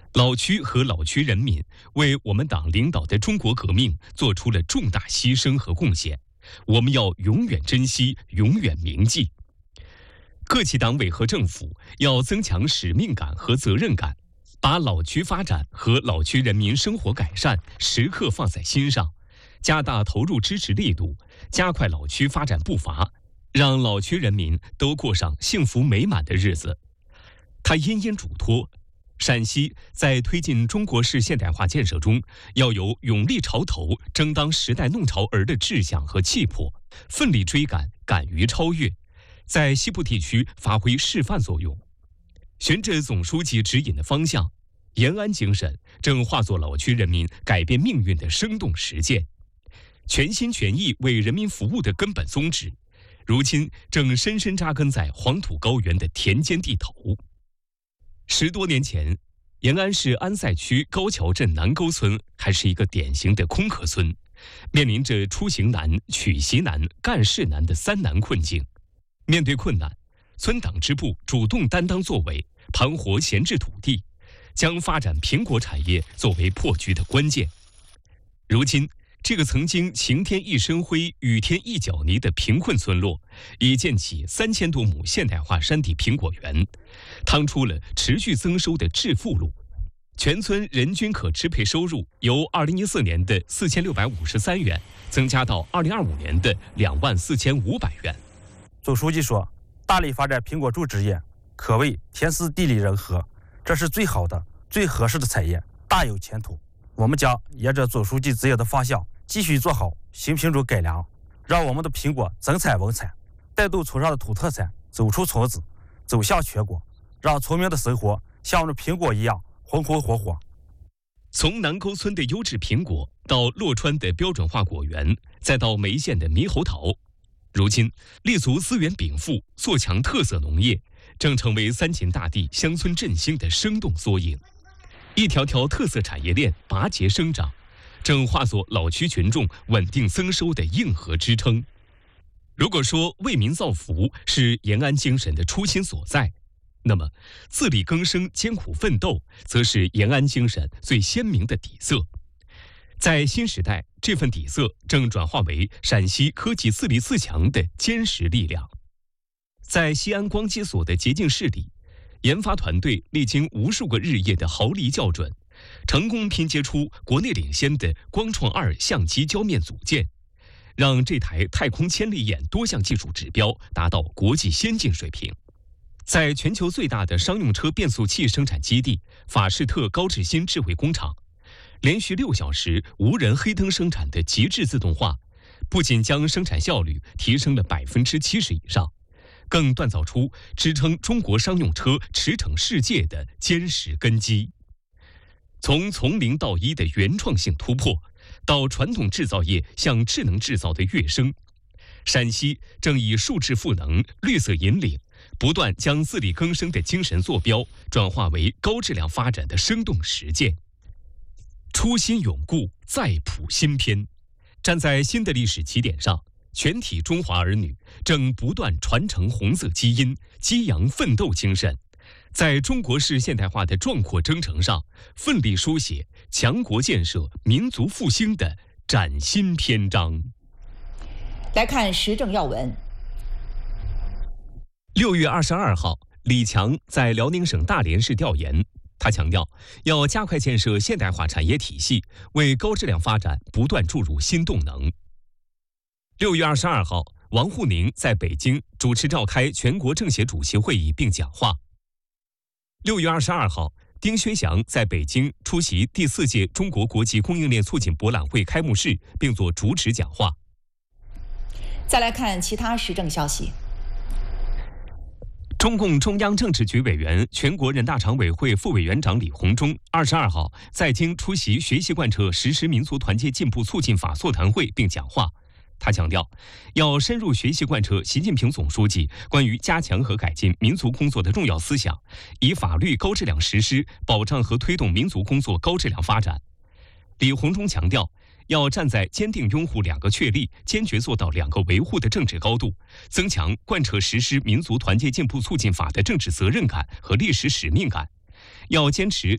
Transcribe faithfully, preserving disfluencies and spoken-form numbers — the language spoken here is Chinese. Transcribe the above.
老区和老区人民为我们党领导的中国革命做出了重大牺牲和贡献，我们要永远珍惜，永远铭记。各级党委和政府要增强使命感和责任感，把老区发展和老区人民生活改善时刻放在心上，加大投入支持力度，加快老区发展步伐，让老区人民都过上幸福美满的日子。他殷殷嘱托，陕西在推进中国式现代化建设中，要有勇立潮头、争当时代弄潮儿的志向和气魄，奋力追赶，敢于超越，在西部地区发挥示范作用。循着总书记指引的方向，延安精神正化作老区人民改变命运的生动实践，全心全意为人民服务的根本宗旨，如今正深深扎根在黄土高原的田间地头。十多年前，延安市安塞区高桥镇南沟村还是一个典型的空壳村，面临着出行难、取习难、干事难的三难困境。面对困难，村党支部主动担当作为，盘活闲置土地，将发展苹果产业作为破局的关键。如今，这个曾经晴天一身灰、雨天一脚泥的贫困村落，已建起三千多亩现代化山地苹果园，趟出了持续增收的致富路。全村人均可支配收入由二零一四年的四千六百五十三元，增加到二零二五年的两万四千五百元。 总书记说，大力发展苹果种植业，可谓天时地利人和，这是最好的、最合适的产业，大有前途。我们将沿着总书记指引的方向，继续做好新品种改良，让我们的苹果增产稳产，带动村上的土特产走出村子，走向全国，让村民的生活像我们苹果一样红红火火。 从南沟村的优质苹果，到洛川的标准化果园，再到梅县的猕猴桃，如今立足资源禀赋，做强特色农业，正成为三秦大地乡村振兴的生动缩影。一条条特色产业链拔节生长，正化作老区群众稳定增收的硬核支撑。如果说为民造福是延安精神的初心所在，那么自力更生、艰苦奋斗则是延安精神最鲜明的底色。在新时代，这份底色正转化为陕西科技自立自强的坚实力量。在西安光机所的洁净室里，研发团队历经无数个日夜的毫厘校准，成功拼接出国内领先的光创二相机胶面组件，让这台太空千里眼多项技术指标达到国际先进水平。在全球最大的商用车变速器生产基地法士特高志新智慧工厂，连续六小时无人黑灯生产的极致自动化，不仅将生产效率提升了百分之七十以上，更锻造出支撑中国商用车驰骋世界的坚实根基。从从零到一的原创性突破，到传统制造业向智能制造的跃升，陕西正以数质赋能、绿色引领，不断将自力更生的精神坐标转化为高质量发展的生动实践。初心永固，再谱新篇。站在新的历史起点上，全体中华儿女正不断传承红色基因，激扬奋斗精神，在中国式现代化的壮阔征程上，奋力书写强国建设、民族复兴的崭新篇章。 来看时政要闻。 六月二十二号，李强在辽宁省大连市调研，他强调要加快建设现代化产业体系，为高质量发展不断注入新动能。六月二十二号，王沪宁在北京主持召开全国政协主席会议并讲话。六月二十二号，丁薛祥在北京出席第四届中国国际供应链促进博览会开幕式并作主旨讲话。 再来看其他时政消息。 中共中央政治局委员、全国人大常委会副委员长李鸿忠二十二号在京出席学习贯彻实施民族团结进步促进法座谈会并讲话。他强调，要深入学习贯彻习近平总书记关于加强和改进民族工作的重要思想，以法律高质量实施保障和推动民族工作高质量发展。李鸿忠强调，要站在坚定拥护两个确立、坚决做到两个维护的政治高度，增强贯彻实施民族团结进步促进法的政治责任感和历史使命感，要坚持